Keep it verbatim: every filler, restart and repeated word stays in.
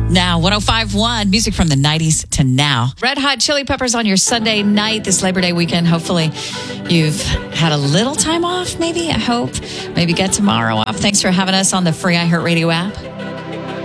Now, one oh five point one, music from the nineties to now. Red Hot Chili Peppers on your Sunday night this Labor Day weekend. Hopefully you've had a little time off, maybe, I hope. Maybe get tomorrow off. Thanks for having us on the free iHeartRadio app.